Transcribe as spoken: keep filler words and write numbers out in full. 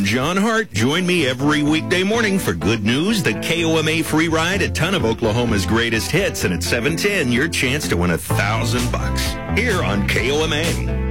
John Hart. Join me every weekday morning for good news, the K O M A free ride, a ton of Oklahoma's greatest hits, and at seven ten, your chance to win a thousand bucks here on K O M A.